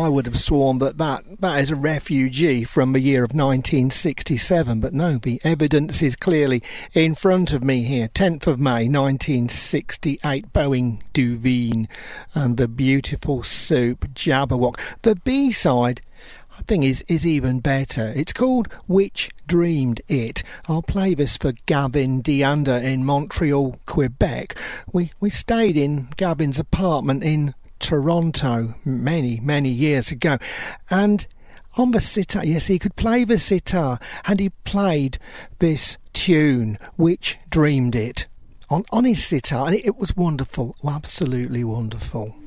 I would have sworn that is a refugee from the year of 1967, but no, the evidence is clearly in front of me here. 10th of May 1968, Boeing Duveen and the beautiful soup Jabberwock. The B-side, I think, is even better. It's called Which Dreamed It. I'll play this for Gavin Deander in Montreal, Quebec. We stayed in Gavin's apartment in Toronto many years ago, and on the sitar, yes, he could play the sitar, and he played this tune, Which Dreamed It, on his sitar, and it was wonderful, absolutely wonderful.